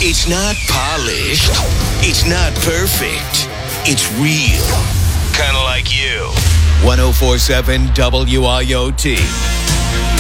It's not polished. It's not perfect. It's real. Kind of like you. 1047 WIOT.